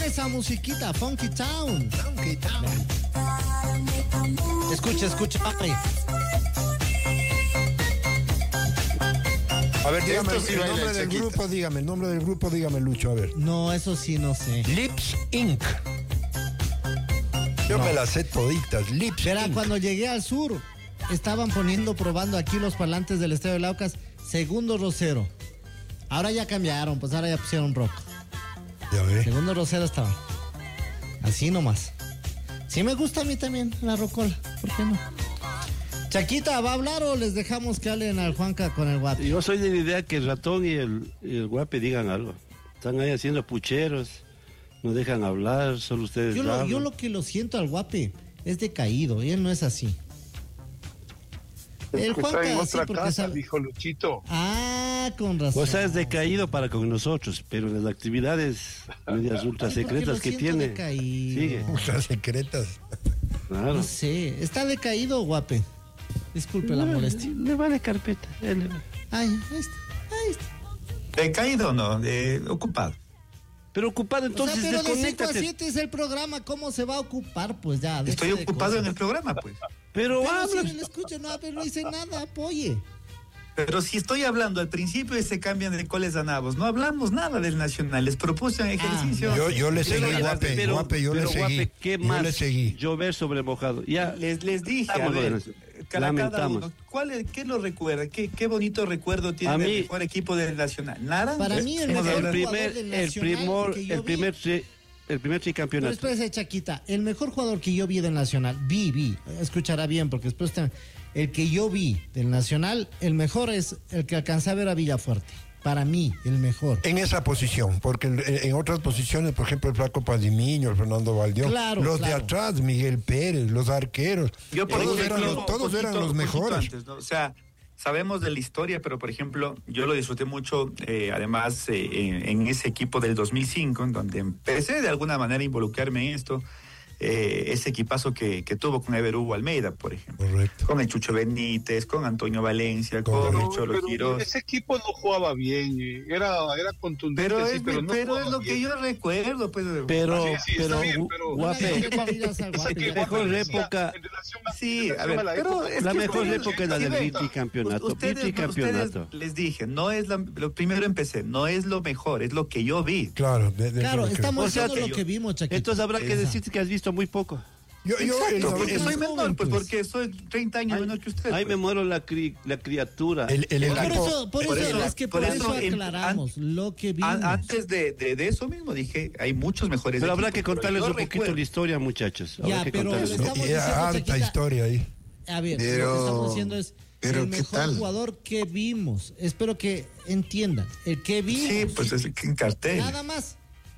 esa musiquita, Funky Town. Funky Town. Escucha, papi. A ver, dígame el nombre del grupo, dígame, Lucho, a ver. No, eso sí no sé. Lips Inc. Yo me las sé toditas, Lips Verá, Inc. cuando llegué al sur, estaban probando aquí los parlantes del Estadio de Laucas, Segundo Rosero. Ahora ya cambiaron, pues ahora ya pusieron rock. Ya ve. Segundo Rosero estaba. Así nomás. Sí me gusta a mí también la rocola, ¿por qué no? Chaquita, ¿va a hablar o les dejamos que hablen al Juanca con el Guape? Yo soy de la idea que el Ratón y el Guape digan algo. Están ahí haciendo pucheros, no dejan hablar, solo ustedes hablan. Yo lo que lo siento al Guape es decaído, y él no es así. El Juanca Juanca en sí, otra porque casa, sabe... dijo Luchito. Ah, con razón. O sea, es decaído para con nosotros, pero en las actividades medias ultra secretas que tiene, sigue. Ultra secretas. Claro. No sé, ¿está decaído, Guape? Disculpe la molestia. Le va de carpeta. Ay, ahí está. ¿Decaído o no? Ocupado. Pero ocupado, entonces, pero de 5 a desconéctate. 7 es el programa, ¿cómo se va a ocupar? Pues ya. Estoy ocupado en el programa, pues. Pero habla. Si no le escucho, no, pero no dice nada, apoye. Pero si estoy hablando al principio se cambian de coles a nabos. No hablamos nada del Nacional. Les propuse un ejercicio. Yo le seguí, Guape, yo le seguí. Guape, ¿qué más? Yo le seguí. Llover sobre mojado. Ya. Les dije, a ver, cada uno, ¿qué lo recuerda? ¿Qué bonito recuerdo tiene el mejor equipo del Nacional? ¿Nada? Para mí el primer tricampeonato. Pero espérese, Chaquita, el mejor jugador que yo vi del Nacional, escuchará bien, porque después el que yo vi del Nacional, el mejor es el que alcanzaba a ver a Villafuerte. Para mí, el mejor. En esa posición, porque en otras posiciones, por ejemplo, el Flaco Padimiño, el Fernando Valdión, de atrás, Miguel Pérez, los arqueros, todos eran los mejores. Antes, ¿no? O sea, sabemos de la historia, pero por ejemplo, yo lo disfruté mucho, además, en ese equipo del 2005, en donde empecé de alguna manera a involucrarme en esto. Ese equipazo que tuvo con Ever Hugo Almeida, por ejemplo. Correcto. Con el Chucho Benítez, con Antonio Valencia, con el Cholo Quirós. Ese equipo no jugaba bien, era contundente. Pero es lo que yo recuerdo, pues. Guape, la mejor época. Sí, a ver, pero la mejor época es la del tricampeonato. Ustedes les dije, no es lo primero empecé, no es lo mejor, es lo que yo vi. Claro, estamos haciendo lo que vimos, Chaquita. Entonces habrá que decirte que has visto muy poco. Porque soy menor, pues porque soy 30 años menor que usted. Ahí me muero la criatura. Por eso aclaramos lo que vimos. Antes de eso mismo dije, hay muchos mejores. Pero habrá que contarles un poquito la historia, muchachos. Ya, pero estamos diciendo, harta historia ahí. A ver, lo que estamos diciendo es el mejor jugador que vimos. Espero que entiendan. El que vimos. Sí, pues es en cartel. Nada más.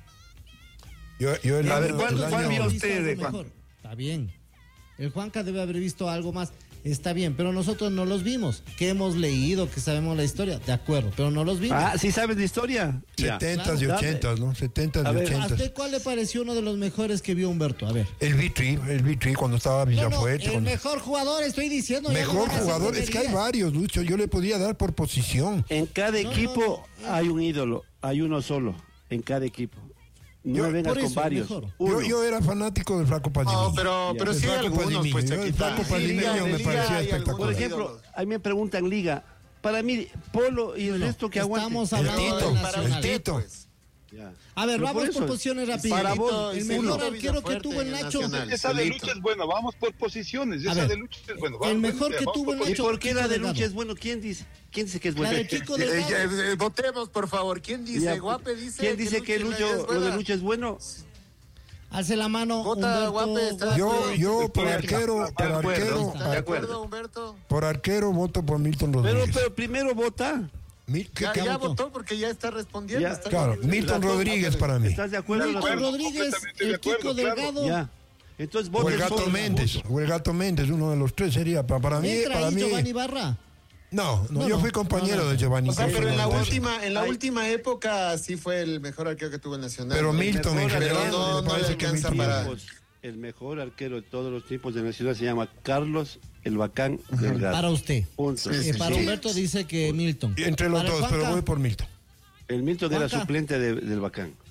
¿Cuál vio usted, Juan? Está bien. El Juanca debe haber visto algo más. Está bien, pero nosotros no los vimos. Que hemos leído, que sabemos la historia. De acuerdo, pero no los vimos. Ah, ¿sí sabes de historia? 70s y 80s, ¿no? 70s y 80s. ¿A usted cuál le pareció uno de los mejores que vio Humberto? A ver. El Vitri cuando estaba Villafuerte. El mejor jugador, estoy diciendo. Mejor jugador, es que hay varios, Lucho. Yo le podía dar por posición. En cada equipo hay un ídolo, hay uno solo. En cada equipo. No me vengas con varios. Yo era fanático del Flaco Padimiño. No, pero sí hay algunos, pues, el Flaco Padimiño me parecía espectacular. Por ejemplo, a mí me preguntan Liga. Para mí, Polo y el resto que aguante. Estamos hablando el Tito. A ver, vamos por posiciones rápidas. Para vos, el mejor arquero que tuvo el Nacho. Esa de Lucha es buena, vamos por posiciones. Esa de Lucha es buena. El mejor que tuvo el Nacho. ¿Y por qué la de Lucha es bueno? ¿Quién dice? ¿Quién dice que es bueno? La de Chico Delgado. Votemos, por favor. ¿Quién dice? Guape dice. ¿Quién dice que lo de Lucha es bueno? Alce la mano. Vota, Guape. Yo por arquero. De acuerdo, Humberto. Por arquero voto por Milton Rodríguez. Pero primero vota. Ya votó porque ya está respondiendo. Claro, Milton Rodríguez para mí. ¿Estás de acuerdo? Milton Rodríguez, el Kiko Delgado. Ya. Entonces o el Gato Méndez, uno de los tres sería para mí. Giovanni Barra. No, yo fui compañero de Giovanni. O sea, pero en la última época sí fue el mejor arquero que tuvo el Nacional. Pero Milton en general no le alcanza para... El mejor arquero de todos los tiempos de Nacional se llama Carlos el Bacán Delgado. Para usted. Punto. Para Humberto dice que Milton. Entre los dos, pero voy por Milton. El Milton era suplente del Bacán.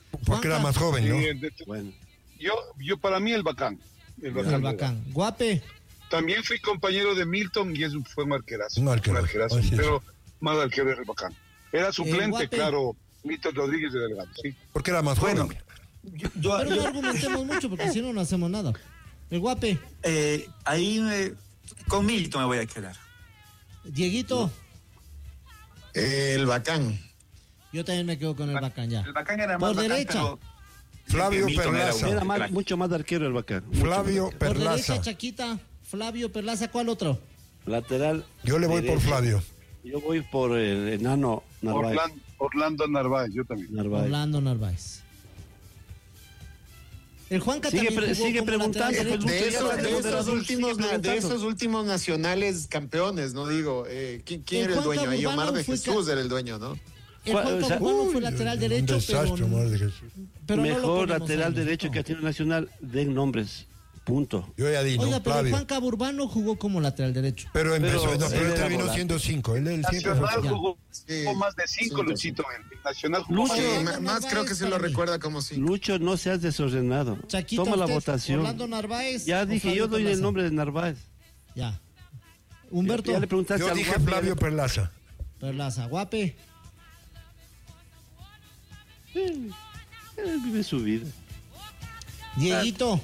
Porque era más joven, ¿no? Bueno. Yo para mí el Bacán. El Bacán. Guape. También fui compañero de Milton y fue un arquerazo. Un arquerazo. Sí. Pero más arquero era el Bacán. Era suplente, claro, Milton Rodríguez de Delgado, sí. Porque era más joven. Pero no argumentemos mucho porque si no, no hacemos nada. El Guape. Con Milton me voy a quedar. Dieguito. El Bacán. Yo también me quedo con el Bacán ya. El Bacán era por más derecha. Bacán, Flavio Perlaza. Era mucho más arquero el Bacán. Flavio Por derecha, Perlaza. Chaquita. Flavio Perlaza, ¿cuál otro? Lateral. Yo le voy por Flavio. Yo voy por el enano Narváez. Orlando Narváez, yo también. Orlando Narváez. El Juanca sigue también sigue preguntando. De esos últimos nacionales campeones, ¿no? Digo, ¿quién era el dueño? Ahí Omar de Jesús era el dueño, ¿no? El Juanca Burbano fue lateral derecho, pero mejor no lateral derecho que ha tenido Nacional, den nombres. Punto. Yo ya di, Oiga, no, pero Flavio. Juanca Burbano jugó como lateral derecho. Pero empezó, Pero él terminó volante. siendo 5. Él siempre fue Nacional cinco. jugó más de 5, Luchito. Nacional jugó Lucho. Más creo que se lo recuerda como si. Lucho, no seas desordenado. Chaquita, Toma la usted, votación. Orlando Narváez. Ya o dije, Flavio yo doy Perlaza. el nombre de Narváez. Ya. Humberto Ya le preguntaste Yo al dije Guape, Flavio Perlaza. Perlaza. Guape. Él vive su vida. Dieguito.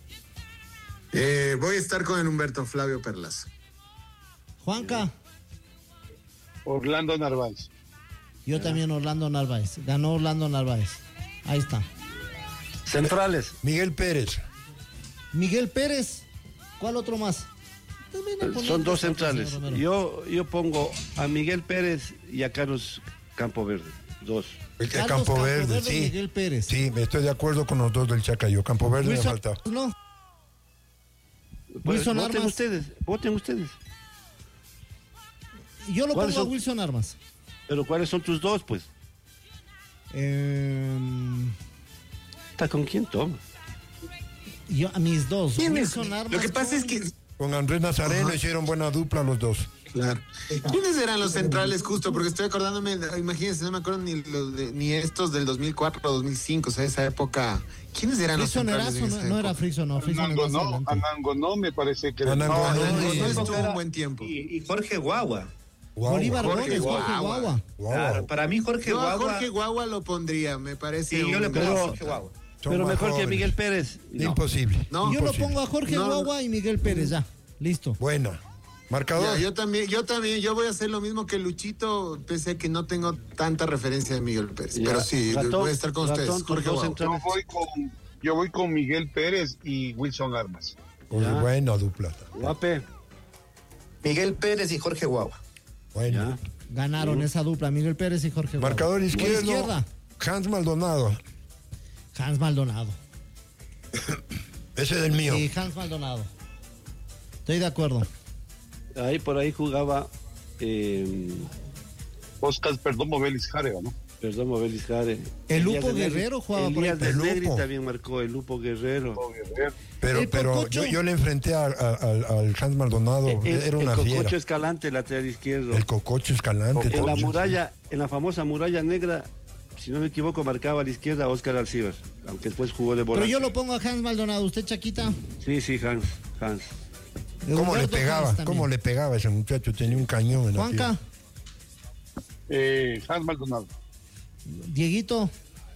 Voy a estar con el Humberto Flavio Perlaza. Juanca. Orlando Narváez. Yo también Orlando Narváez. Ganó Orlando Narváez. Ahí está. Centrales. Miguel Pérez. Miguel Pérez. ¿Cuál otro más? Son dos centrales. Yo pongo a Miguel Pérez y a Carlos Campoverde. Dos. El Carlos Campo Verde, sí. Miguel Pérez. Sí, me estoy de acuerdo con los dos del Chacayo. Campo Verde me Wilson, falta. no. Pues, Wilson voten Armas. voten ustedes. Yo lo pongo ¿Cuáles a son? Wilson Armas. Pero ¿cuáles son tus dos, pues? ¿Está con quién toma? Yo a mis dos. Wilson Armas. Lo que pasa es que. Con Andrés Nazareno hicieron buena dupla los dos. Claro. ¿Quiénes eran los centrales justo? Porque estoy acordándome, imagínense, no me acuerdo ni estos del 2004 o 2005, o sea, esa época. ¿Quiénes eran los centrales? No era Friso, no. Anango no, me parece que era. Anango No estuvo un buen tiempo. Y Jorge Guagua. Bolívar Jorge Gómez, Jorge Guagua. Claro, para mí Jorge Yo a Guagua. Jorge Guagua lo pondría, me parece. Sí, yo le pongo a Pero- Jorge Guagua. Son Pero más mejor que jóvenes. Miguel Pérez. No. Imposible. No, Yo lo imposible. pongo a Jorge No. Guagua y Miguel Pérez, ya. Listo. Buena. Marcador. yo también, yo voy a hacer lo mismo que Luchito, pese a que no tengo tanta referencia de Miguel Pérez. Ya. Pero sí, Ratón, voy a estar con Ratón, ustedes. tus Jorge dos Guagua. centrales. Yo voy con Miguel Pérez y Wilson Armas. Oye, buena dupla. Guape. Miguel Pérez y Jorge Guagua. Buena. Ya. Ganaron esa dupla, Miguel Pérez y Jorge Guagua. Marcador Por izquierdo. izquierda, Hans Maldonado. Hans Maldonado. Ese es el mío. Sí, Hans Maldonado. Estoy de acuerdo. Ahí por ahí jugaba. Oscar Perdomo Vélez Járeva, ¿no? Perdón, Mobelis Jare. El Elías Lupo de Negri. Guerrero jugaba por ahí. Elías de El Negri Lupo. también marcó, el Lupo Guerrero. Pero, El Cococho. yo le enfrenté al Hans Maldonado. Era una el fiera. Cococho Escalante, lateral izquierdo. El Cococho Escalante. En la todo. muralla, en la famosa muralla negra, si no me equivoco, marcaba a la izquierda a Oscar Alcíbar, aunque después jugó de Pero volante. yo lo pongo a Hans Maldonado. ¿Usted, Chaquita? Sí, Hans. ¿Cómo le Humberto pegaba? Hans también. ¿Cómo le pegaba ese muchacho? Tenía un cañón en la Juanca, pierna. Hans Maldonado. Dieguito.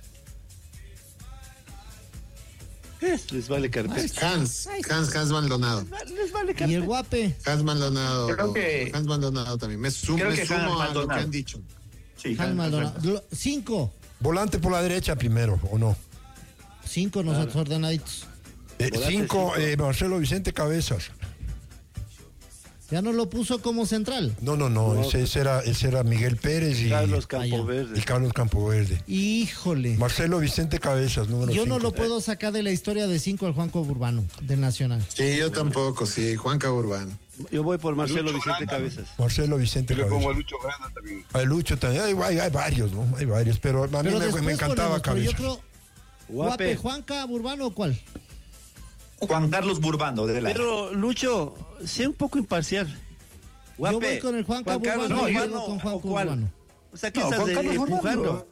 Les vale carpeta. Hans Maldonado. Les vale Y carpeta. el Guape. Hans Maldonado. Creo que- Hans Maldonado también. Me sumo Creo que Hans a lo que Maldonado. han dicho. Sí, Hans Maldonado. 5. Volante por la derecha primero, ¿o no? 5 nosotros ordenaditos. 5, Marcelo Vicente Cabezas. Ya no lo puso como central. No, ese era Miguel Pérez y Carlos y Campoverde. Carlos Campoverde. Híjole. Marcelo Vicente Cabezas, número 5. Yo no lo puedo sacar de la historia de 5 al Juanco Burbano, del Nacional. Sí, yo tampoco, sí. Juanca Urbano. Yo voy por Marcelo Lucho Vicente Granda. Cabezas. Marcelo Vicente Yo le pongo a Cabezas. Lucho Granda también. A Lucho también. Hay varios, ¿no? Hay varios, pero a mí Pero me después encantaba ponemos, pero yo Cabezas. creo, Guape, Juanca Burbano, ¿o cuál? Juan Carlos Burbano, de la. Pero, Lucho, sé un poco imparcial. Guape, Yo voy con el Juanca Juan Carlos Burbano, yo Burbano, voy con ¿o Juanca cuál? Burbano. O sea, ¿qué No, estás Juan Carlos empujando?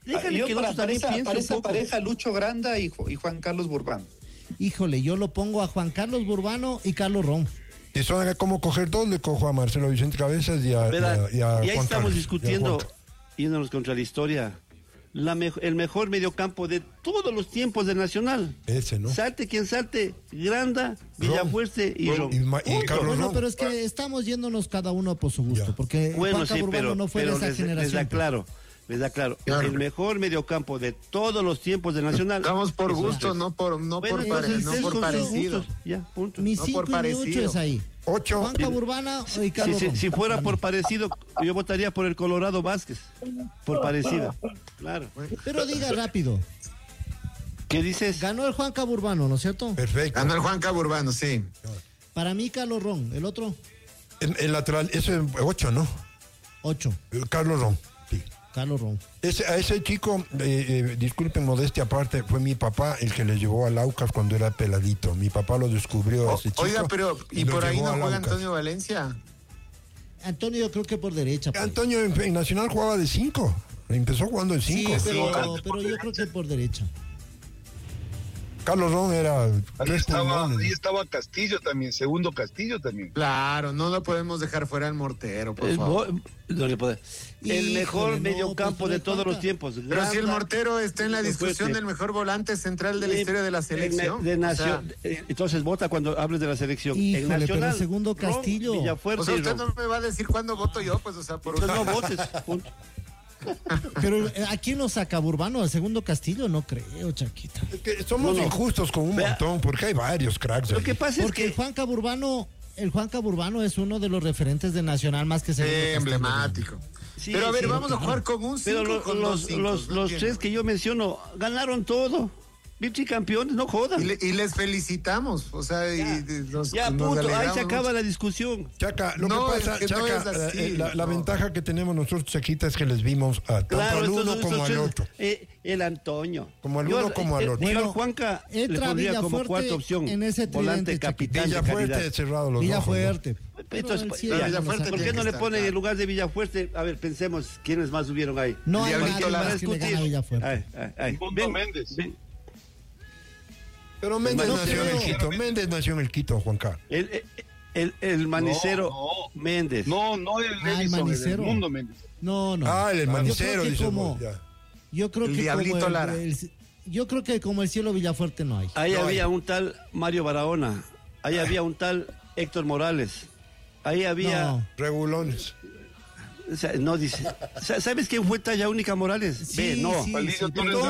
Déjale que nosotros también piensen para esa pareja, Lucho Granda y Juan Carlos Burbano. Híjole, yo lo pongo a Juan Carlos Burbano y Carlos Ron. Y son como coger dos, le cojo a Marcelo Vicente Cabezas y a y ahí Juan estamos Carlos, discutiendo, yéndonos contra la historia, el mejor mediocampo de todos los tiempos del Nacional. Ese, ¿no? Salte quien salte, Granda, Villafuerte y Ron. Y Carlos Bueno, Ron. pero es que estamos yéndonos cada uno por su gusto, porque Juan Burbano no fue de esa generación. Les da claro. El mejor mediocampo de todos los tiempos del Nacional. Estamos por gusto, no por parecido. Ya, punto. Mi 5 y 8 es ahí. 8. Juanca Burbana y Carlos Ron. Si fuera por parecido, yo votaría por el Colorado Vázquez. Por parecido. Claro. Pero diga rápido. ¿Qué dices? Ganó el Juanca Burbano, ¿no es cierto? Perfecto. Ganó el Juanca Burbano, sí. Para mí, Carlos Ron. ¿El otro? El lateral, eso es 8, ¿no? 8. Carlos Ron. Sí. Carlos Ron. A ese chico, disculpen modestia aparte, fue mi papá el que le llevó al Aucas cuando era peladito. Mi papá lo descubrió a ese chico. Oiga, pero ¿y por ahí no juega Antonio Valencia? Antonio yo creo que por derecha. Pues. Antonio en Nacional jugaba de 5. Empezó jugando de 5. Sí, pero yo creo que por derecha. Carlos Ron era... Ahí estaba Castillo también, segundo Castillo también. Claro, no lo podemos dejar fuera el Mortero, por favor. No le puede. El mejor mediocampo de todos los tiempos. Pero Granda, si el Mortero está en la discusión del mejor volante central de la historia de la selección. Entonces vota cuando hables de la selección. Híjole, en Nacional, pero segundo Castillo. O sea, usted no me va a decir cuándo voto yo, pues, o sea, por usted no votes, punto. Pero ¿a quién lo saca Burbano? ¿Al segundo Castillo? No creo, Chaquita. Es que somos injustos con un montón, porque hay varios cracks. Lo que pasa es que el Juanca Burbano es uno de los referentes de Nacional más que segundo Castillo. Emblemático. Sí, pero a ver, vamos a jugar con un 5. Pero los tres que yo menciono ganaron todo. Vicecampeones, no jodan. Y les felicitamos, o sea, punto, ahí se acaba la discusión. Chaca, lo que pasa, Chaca, la ventaja que tenemos nosotros, Chaquita, es que les vimos tanto al uno como al otro. El Antonio. Como al uno como al otro. Bueno, Juanca le pondría como cuarta opción. En ese volante capitán Villafuerte cerrado los Villafuerte. Entonces, ¿por qué no le ponen en lugar de Villafuerte? A ver, pensemos quiénes más subieron ahí. No hay nadie más que le gane a Villafuerte. Méndez. Pero Méndez nació en el Quito. Méndez nació en el Quito, Juan Carlos. El manicero Méndez. No, el manicero. El mundo Méndez. No. El manicero, dice. Yo creo que Diablito Lara. Yo creo que como el cielo Villafuerte no hay. Ahí había un tal Mario Barahona. Ahí había un tal Héctor Morales. Ahí había... Regulones. O sea, no dice. ¿Sabes quién fue Talla Única Morales? Sí, no. Palillo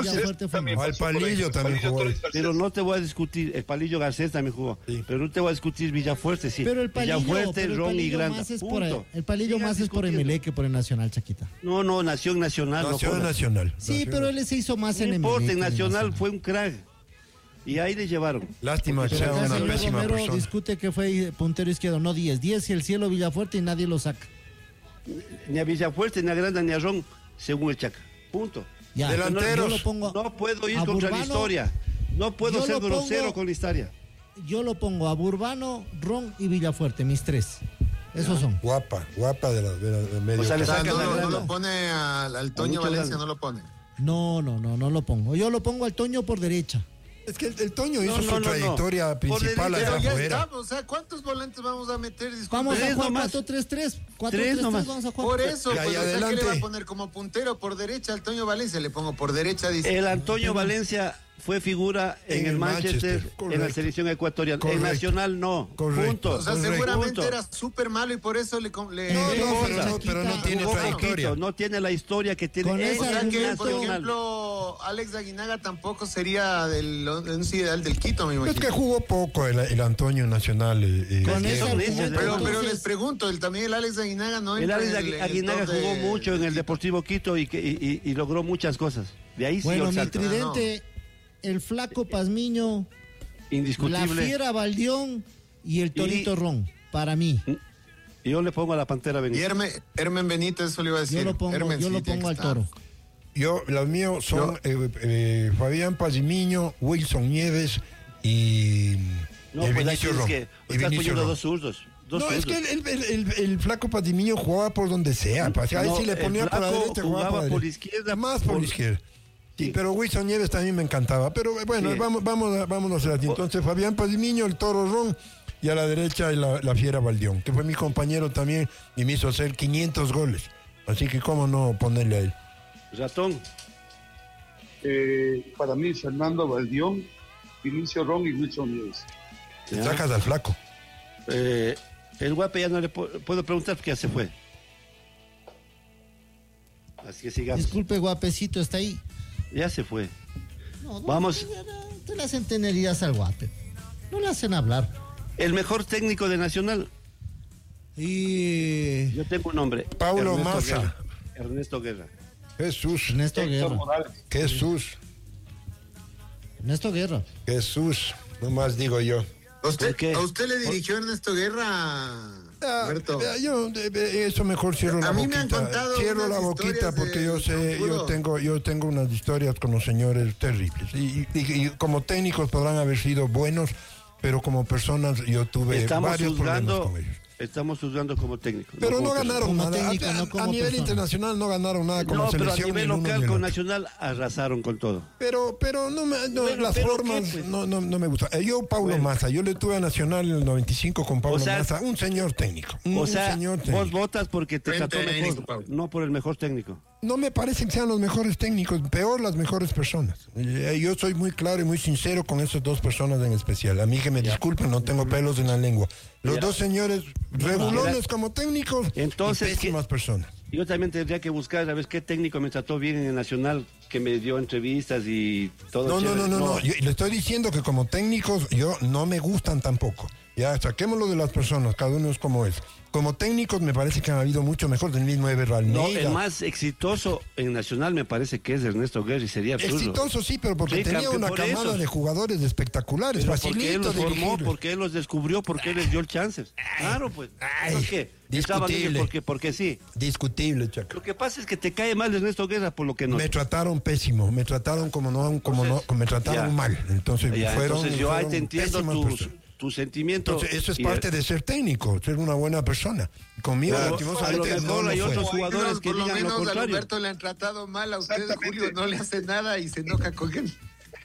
Al Palillo también jugó. Pero no te voy a discutir. El Palillo Garcés también jugó. Sí. Pero no te voy a discutir Villafuerte, sí. Pero el Palillo, Villafuerte, Ron y Granda. El Palillo más es por Emelec que por el Nacional, Chaquita. No, nació en Nacional. Nacional. Sí, pero él se hizo más en Emelec. No importa, en Nacional fue un crack. Y ahí le llevaron. Lástima que sea una pésima Romero persona. Discute que fue puntero izquierdo, no 10. 10 y el cielo Villafuerte y nadie lo saca. Ni a Villafuerte, ni a Granda, ni a Ron, según el Chaca. Punto. Ya. Delanteros. No puedo ir contra la historia. No puedo ser grosero con la historia. Yo lo pongo a Burbano, Ron y Villafuerte, mis tres. Esos son. Guapa de medio. O sea, no lo pone al Toño Valencia, no lo pone. No lo pongo. Yo lo pongo al Toño por derecha. Es que el Toño hizo su trayectoria principal allá afuera. O sea, ¿cuántos volantes vamos a meter? Vamos a jugar 4-3-3. 4-3-3 vamos a jugar. Por eso, pues, ¿qué le va a poner como puntero por derecha al Toño Valencia? Le pongo por derecha, dice. El Antonio Valencia fue figura en el Manchester, en la selección ecuatoriana. El Nacional no. Punto. O sea, seguramente era súper malo y por eso le pero no tiene trayectoria. No tiene la historia que tiene. Con esa que, por ejemplo, Alex Aguinaga tampoco sería del ideal del Quito, me imagino. Es que jugó poco el Antonio Nacional. Con pero les pregunto, también el Alex Aguinaga no. El Alex Aguinaga jugó mucho en el Deportivo Quito y logró muchas cosas. De ahí bueno, mi tridente, el Flaco Pazmiño, indiscutible, la Fiera Baldión y el Torito Ron, para mí. Y yo le pongo a la Pantera Benítez. Y Hermen Benítez, eso le iba a decir. Yo lo pongo al Toro. Los míos son Fabián Pazmiño, Wilson Nieves y Benicio Ron. Estás poniendo dos dos es que el flaco Patimiño jugaba por donde sea. Ahí sí le ponía por la derecha, jugaba por la izquierda. Más por la izquierda. Sí, pero Wilson Nieves también me encantaba. Pero bueno, sí. vamos a hacer así. Entonces, Fabián Patimiño, el Toro Ron, y a la derecha la Fiera Baldión, que fue mi compañero también y me hizo hacer 500 goles. Así que cómo no ponerle a él. Ratón. Para mí, Fernando Baldión, Vinicio Ron y Wilson Nieves. Te sacas al flaco. El Guape ya no le puedo preguntar porque ya se fue. Así que sigamos. Disculpe, Guapecito, ¿está ahí? Ya se fue. No, vamos. Te le hacen tenerías al Guape. No le hacen hablar. El mejor técnico de Nacional. Yo tengo un nombre. Paulo Massa. Ernesto Guerra. Jesús. Ernesto Guerra. Jesús. Ernesto Guerra. Jesús. No más digo yo. ¿A usted le dirigió Ernesto Guerra, Alberto? Yo eso mejor cierro la boquita. A mí me han contado cierro la boquita porque yo sé, yo tengo unas historias con los señores terribles. Y como técnicos podrán haber sido buenos, pero como personas yo tuve varios problemas con ellos. Estamos juzgando como técnicos. Pero no ganaron nada. A nivel internacional no ganaron nada con la selección. Pero a nivel local con Nacional arrasaron con todo. Pero las formas pues? no me gustan. Yo, Paulo Massa, yo le tuve a Nacional en el 95 con Paulo Massa, un señor técnico. Vos votas porque te trató mejor, no por el mejor técnico. No me parecen que sean los mejores técnicos, peor las mejores personas. Yo soy muy claro y muy sincero con esas dos personas en especial. A mí que me disculpen, no tengo pelos en la lengua. Los dos señores regulones como técnicos, entonces, y pésimas personas. Yo también tendría que buscar a ver qué técnico me trató bien en el Nacional, que me dio entrevistas y todo. No. Yo le estoy diciendo que como técnicos yo no me gustan tampoco. Ya, saquémoslo de las personas, cada uno es como es. Como técnicos me parece que han habido mucho mejor del mismo Ever Almeida. No, el más exitoso en Nacional me parece que es Ernesto Guerra y sería absurdo. Exitoso sí, pero porque tenía una camada de jugadores espectaculares. Porque él los formó, porque él los descubrió, porque él les dio el chance. Claro, pues. ¿Por qué? Discutible. Porque sí. Discutible, Chaco. Lo que pasa es que te cae mal Ernesto Guerra por lo que no. Me trataron pésimo, me trataron me trataron mal. Entonces yo ahí te entiendo tu sentimiento. Entonces, eso es parte de ser técnico, ser una buena persona. Conmigo, lastimosamente, no hay otros jugadores que digan lo contrario. A Alberto le han tratado mal, a usted, Julio, no le hace nada y se enoja con él.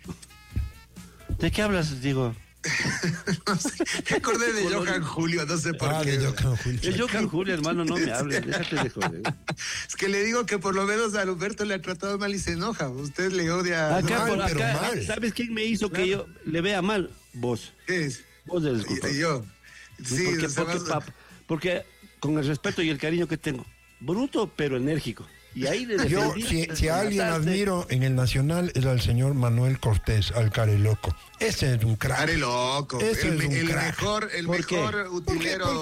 ¿De qué hablas, Diego? No sé, me acordé de Johan Julio, no sé por qué. El Johan Julio, hermano, no me hables, déjate de joder. Es que le digo que por lo menos a Alberto le ha tratado mal y se enoja. Usted le odia. Acá, ¿sabes quién me hizo que yo le vea mal? Vos. ¿Qué es? Vos eres culpable. Yo. Sí, porque con el respeto y el cariño que tengo, bruto pero enérgico. Y ahí yo, si a alguien admiro en el Nacional, es al señor Manuel Cortés, al Careloco. Ese es un crack. Careloco. El mejor utilero.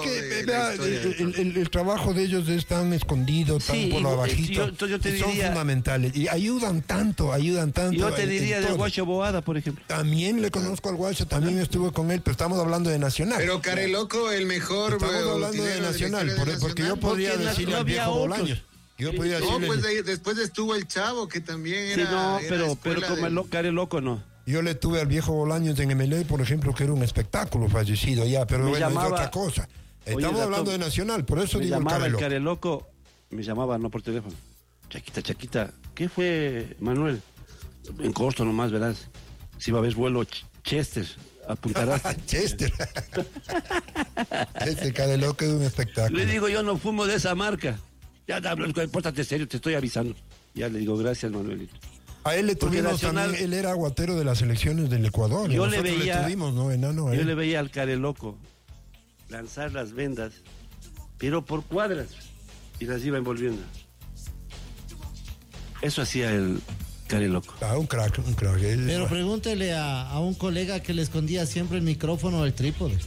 El trabajo de ellos es tan escondido, tan por lo abajito. Yo te diría, son fundamentales. Y ayudan tanto. Yo te diría del Guacho Boada, por ejemplo. También le conozco al Guacho, también estuve con él, pero estamos hablando de Nacional. Pero Careloco, el mejor. Estamos hablando de Nacional, porque yo podría decirle al viejo Bolaños. Después estuvo el Chavo, que también era. Sí, pero como el Careloco no. Yo le tuve al viejo Bolaños en MLA, por ejemplo, que era un espectáculo fallecido ya, pero bueno, es otra cosa. Estamos hablando de Nacional, por eso digo el Careloco. El Careloco me llamaba, no por teléfono. Chaquita, ¿qué fue, Manuel? En costo nomás, verás. Si va a haber vuelo Chester, apuntarás. Chester. Este Careloco es un espectáculo. Le digo, yo no fumo de esa marca. Ya, pórtate serio, te estoy avisando. Ya le digo, gracias, Manuelito. A él le tuvimos también, él era aguatero de las elecciones del Ecuador. Yo le veía, ¿no, enano? Yo le veía al Careloco lanzar las vendas, pero por cuadras, y las iba envolviendo. Eso hacía el Careloco. Un crack. Pero pregúntele a un colega que le escondía siempre el micrófono o el trípode.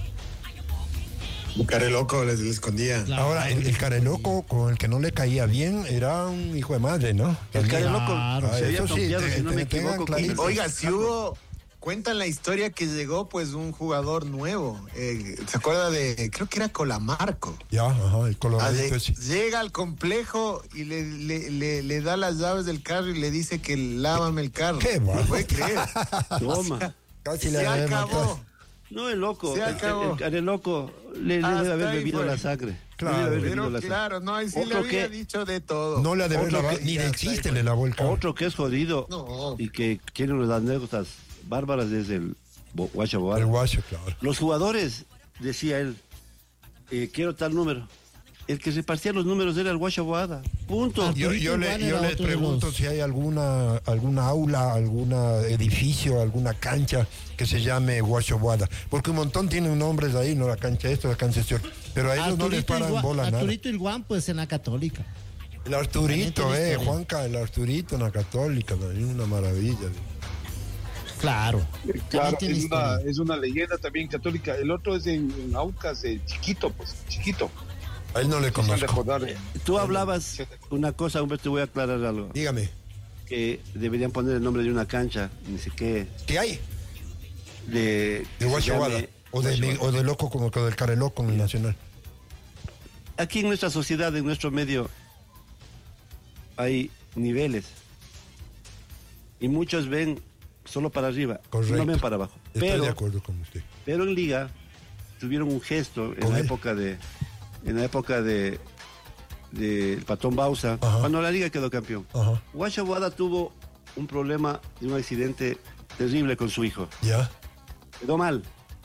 Un Careloco le escondía. Claro. Ahora, el Careloco con el que no le caía bien era un hijo de madre, ¿no? El Careloco se había confiado, si no me equivoco. Oiga, si hubo... Cuentan la historia que llegó pues un jugador nuevo. ¿Se acuerda de...? Creo que era Colamarco. Ya, el Coloradito. Llega al complejo y le da las llaves del carro y le dice que lávame el carro. ¿Qué, man? ¿Puede creer? Toma. Casi se acabó. No, el loco. Se acabó. El loco le debe haber bebido la sangre. Claro, claro, no, ahí sí le había dicho de todo. No le ha de haber lavado, ni de existe le lavó el carro. Otro que es jodido y que tiene unas anécdotas bárbaras es el Guacho Boada. El Guacho, claro. Los jugadores, decía él, quiero tal número. El que repartía los números era el Guacho Boada. Punto. Yo le pregunto si hay alguna aula, algún edificio, alguna cancha que se llame Guacho Boada. Porque un montón tienen nombres ahí, no la cancha esto, la cancha esto. Pero a ellos no les paran bola nada. Arturito Ilguán, pues en la Católica. El Arturito, Juanca, el Arturito en la Católica, una maravilla. Claro. Claro, es una leyenda también católica. El otro es en Aucas, Chiquito. A él no le conozco. Tú hablabas una cosa, hombre, te voy a aclarar algo. Dígame. Que deberían poner el nombre de una cancha, ni sé qué. ¿Qué hay? De Guacho Boada. O de loco como que del Careloco en el Nacional. Aquí en nuestra sociedad, en nuestro medio, hay niveles. Y muchos ven solo para arriba. Correcto. No ven para abajo. Estoy de acuerdo con usted. Pero en Liga tuvieron un gesto en la época de el Patón Bausa, cuando la Liga quedó campeón. Guacho Boada tuvo un problema de un accidente terrible con su hijo. ¿Ya? Quedó mal.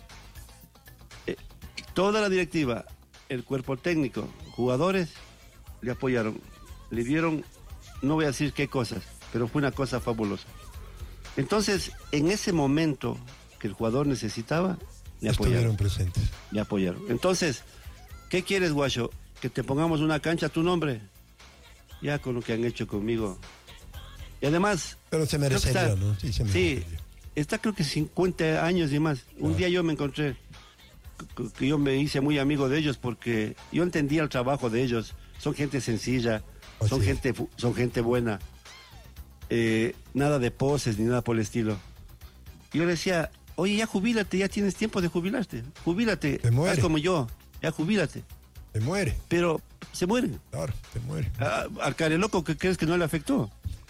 Toda la directiva, el cuerpo técnico, jugadores, le apoyaron. Le dieron, no voy a decir qué cosas, pero fue una cosa fabulosa. Entonces, en ese momento que el jugador necesitaba, le apoyaron. Estuvieron presentes. Le apoyaron. Entonces, ¿qué quieres, Guacho? ¿Que te pongamos una cancha a tu nombre? Ya con lo que han hecho conmigo. Y además... Pero se merecería, ¿no? Sí, se merecería. Sí, está creo que 50 años y más. Un día yo me encontré, que yo me hice muy amigo de ellos porque yo entendía el trabajo de ellos. Son gente sencilla, son gente buena. Nada de poses ni nada por el estilo. Y yo le decía, oye, ya jubílate, ya tienes tiempo de jubilarte. Jubílate, haz como yo, ya jubílate. Se muere. Pero se muere. Claro, se muere. Al Careloco, ¿qué crees que no le afectó?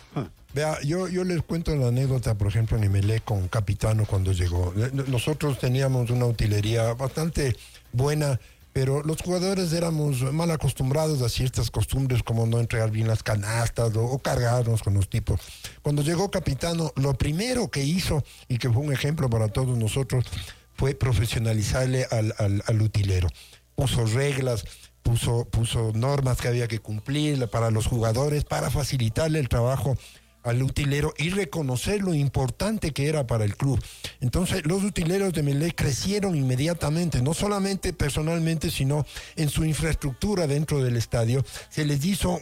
Vea, yo les cuento la anécdota, por ejemplo, en Emelec con Capitano cuando llegó. Nosotros teníamos una utilería bastante buena, pero los jugadores éramos mal acostumbrados a ciertas costumbres como no entregar bien las canastas o cargarnos con los tipos. Cuando llegó Capitano, lo primero que hizo, y que fue un ejemplo para todos nosotros, fue profesionalizarle al utilero. Puso reglas, puso normas que había que cumplir para los jugadores, para facilitarle el trabajo al utilero y reconocer lo importante que era para el club. Entonces, los utileros de Emelec crecieron inmediatamente, no solamente personalmente, sino en su infraestructura dentro del estadio. Se les hizo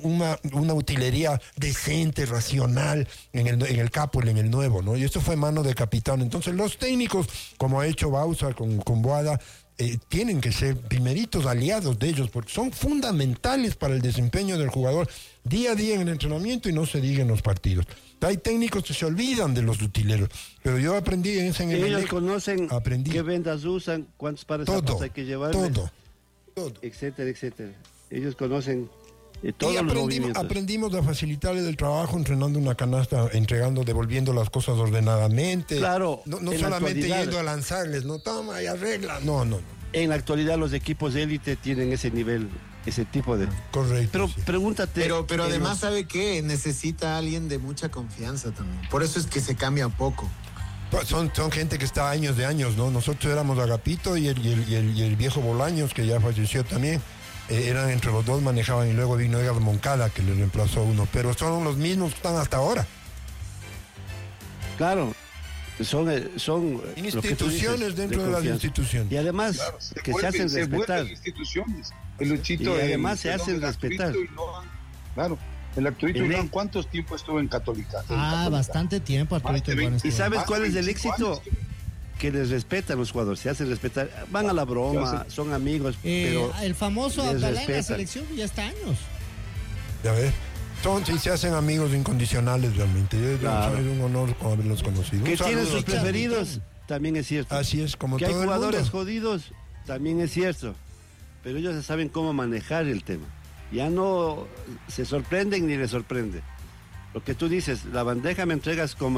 una utilería decente, racional, en el Capul, en el nuevo, ¿no? Y esto fue mano de Capitán. Entonces, los técnicos, como ha hecho Bausa con Boada, tienen que ser primeritos aliados de ellos porque son fundamentales para el desempeño del jugador día a día en el entrenamiento y no se diga en los partidos. Hay técnicos que se olvidan de los utileros, pero yo aprendí en ese ellos conocen qué vendas usan, cuántos pares de zapatos hay que llevarles, todo, etcétera, etcétera. Ellos conocen todos los movimientos. Aprendimos a facilitarles el trabajo entrenando una canasta, devolviendo las cosas ordenadamente. Claro. No solamente yendo a lanzarles, no toma y arregla. No. En la actualidad los equipos de élite tienen ese nivel, ese tipo de... Correcto. Pero sí. Pregúntate... Pero además, ¿sabe qué? Necesita a alguien de mucha confianza también. Por eso es que se cambia poco. Son gente que está años de años, ¿no? Nosotros éramos Agapito y el viejo Bolaños, que ya falleció también. Eran entre los dos, manejaban, y luego vino Edgar Moncada, que le reemplazó a uno. Pero son los mismos que están hasta ahora. Claro. Son instituciones dentro de las instituciones. Y además claro, que se hacen respetar. Instituciones. El Luchito, y además se hacen respetar. Claro. El Arturito Iván, ¿cuántos tiempo estuvo en Católica? Bastante tiempo Arturito Iván. ¿Y sabes cuál es el éxito? Que les respetan los jugadores, se hacen respetar. Van a la broma, son amigos, pero el famoso Abdalá en la selección ya está años. Ya ves. Sí, se hacen amigos incondicionales realmente. Claro. Es un honor haberlos conocido. Que tienen sus preferidos, también es cierto. Así es, como que todo hay jugadores el mundo. jodidos, también es cierto. Pero ellos saben cómo manejar el tema. Ya no se sorprenden ni les sorprende. Lo que tú dices, la bandeja me entregas como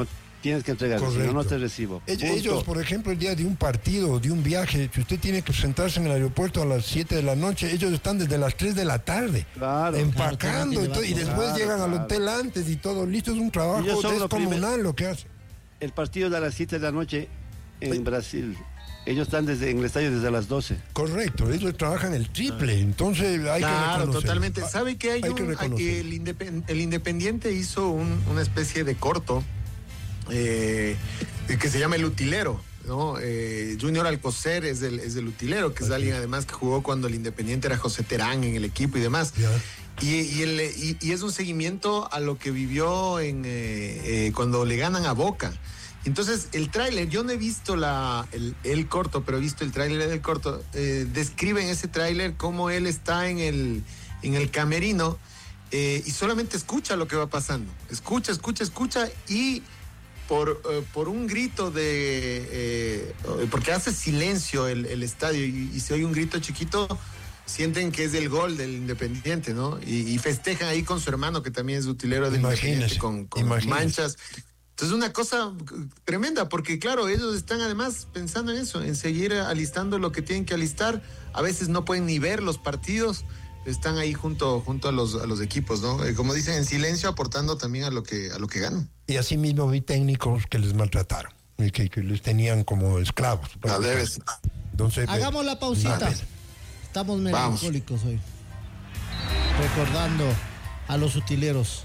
Tienes que entregar, si no te recibo. Ellos, por ejemplo, el día de un partido, de un viaje, si usted tiene que sentarse en el aeropuerto a las 7 de la noche, ellos están desde las 3 de la tarde, empacando, y después llegan al hotel antes y todo listo. Es un trabajo descomunal lo que hacen. El partido de las 7 de la noche en Brasil. Ellos están en el estadio desde las 12. Correcto, ellos trabajan el triple, entonces hay que reconocer. Claro, totalmente. ¿Sabe que el Independiente hizo una especie de corto que se llama El Utilero, ¿no? Junior Alcocer es del Utilero, que es alguien además que jugó cuando el Independiente era José Terán en el equipo y demás. Y es un seguimiento a lo que vivió cuando le ganan a Boca. Entonces, el tráiler, yo no he visto el corto, pero he visto el tráiler del corto. Describe en ese tráiler cómo él está en el camerino y solamente escucha lo que va pasando. Escucha y por un grito porque hace silencio el estadio y se oye un grito chiquito, sienten que es el gol del Independiente, ¿no? Y festejan ahí con su hermano, que también es utilero del Independiente, con manchas. Entonces, una cosa tremenda, porque claro, ellos están además pensando en eso, en seguir alistando lo que tienen que alistar. A veces no pueden ni ver los partidos, están ahí junto a los equipos, ¿no? Como dicen, en silencio, aportando también a lo que ganan. Y así mismo vi técnicos que les maltrataron, y que les tenían como esclavos. Entonces, hagamos la pausita. Estamos melancólicos hoy, recordando a los utileros.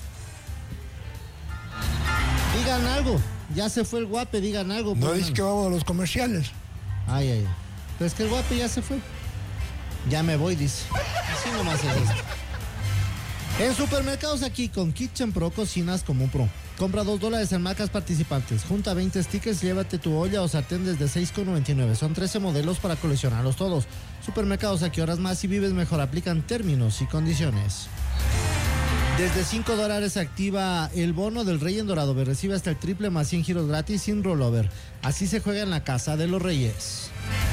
Digan algo, ya se fue el Guape, digan algo. No es que vamos a los comerciales. Ay. Pero es que el Guape ya se fue. Ya me voy, dice. Así nomás es esto. En Supermercados Aquí, con Kitchen Pro, cocinas como un pro. Compra $2 en marcas participantes. Junta 20 stickers, llévate tu olla o sartén desde $6,99. Son 13 modelos para coleccionarlos todos. Supermercados Aquí, horas más y vives mejor. Aplican términos y condiciones. Desde $5 activa el bono del Rey en Dorado. Recibe hasta el triple más 100 giros gratis sin rollover. Así se juega en la Casa de los Reyes.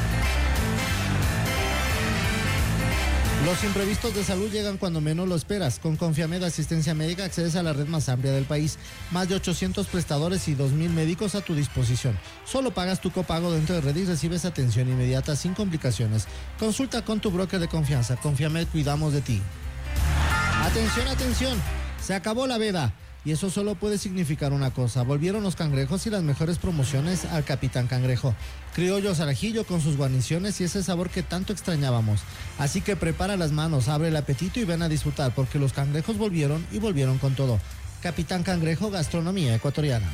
Los imprevistos de salud llegan cuando menos lo esperas. Con Confiamed Asistencia Médica accedes a la red más amplia del país. Más de 800 prestadores y 2,000 médicos a tu disposición. Solo pagas tu copago dentro de red y recibes atención inmediata sin complicaciones. Consulta con tu broker de confianza. Confiamed, cuidamos de ti. Atención, se acabó la veda y eso solo puede significar una cosa: volvieron los cangrejos y las mejores promociones al Capitán Cangrejo. Criollos al ajillo con sus guarniciones y ese sabor que tanto extrañábamos. Así que prepara las manos, abre el apetito y ven a disfrutar, porque los cangrejos volvieron y volvieron con todo. Capitán Cangrejo, gastronomía ecuatoriana.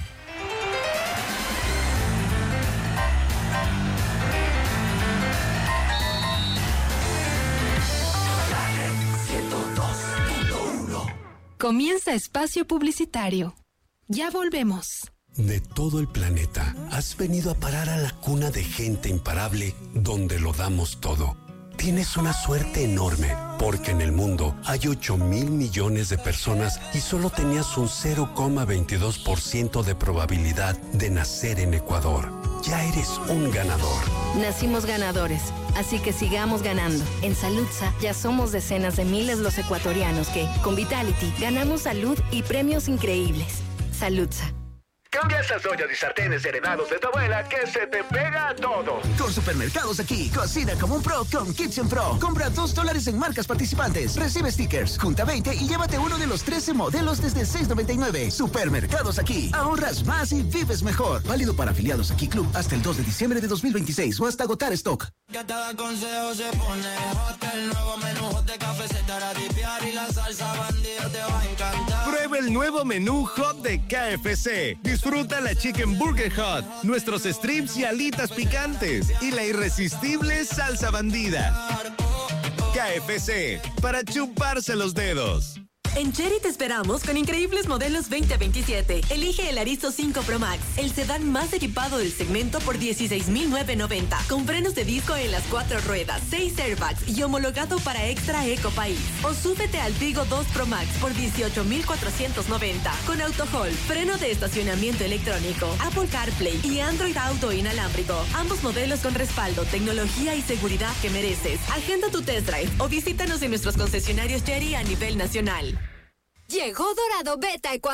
Comienza espacio publicitario. Ya volvemos. De todo el planeta, has venido a parar a la cuna de gente imparable donde lo damos todo. Tienes una suerte enorme, porque en el mundo hay 8,000 millones de personas y solo tenías un 0,22% de probabilidad de nacer en Ecuador. Ya eres un ganador. Nacimos ganadores, así que sigamos ganando. En Saludsa ya somos decenas de miles los ecuatorianos que, con Vitality, ganamos salud y premios increíbles. Saludsa. Cambia esas ollas y sartenes heredados de tu abuela que se te pega todo. Con Supermercados Aquí, cocina como un pro con Kitchen Pro. Compra $2 en marcas participantes. Recibe stickers, junta 20 y llévate uno de los 13 modelos desde $6,99. Supermercados Aquí, ahorras más y vives mejor. Válido para afiliados Aquí Club hasta el 2 de diciembre de 2026 o hasta agotar stock. Cada consejo se pone hot. El nuevo menú hot de café se te hará dipear y la salsa bandida te va a encantar. Prueba el nuevo menú hot de KFC. Disfruta la Chicken Burger Hot, nuestros strips y alitas picantes y la irresistible salsa bandida. KFC, para chuparse los dedos. En Chery te esperamos con increíbles modelos 2027. Elige el Arizo 5 Pro Max, el sedán más equipado del segmento por $16,990. Con frenos de disco en las 4 ruedas, 6 airbags y homologado para Extra Eco País. O súbete al Vigo 2 Pro Max por $18,490. Con AutoHold, freno de estacionamiento electrónico, Apple CarPlay y Android Auto inalámbrico. Ambos modelos con respaldo, tecnología y seguridad que mereces. Agenda tu test drive o visítanos en nuestros concesionarios Chery a nivel nacional. Llegó Dorado Beta Ecuador.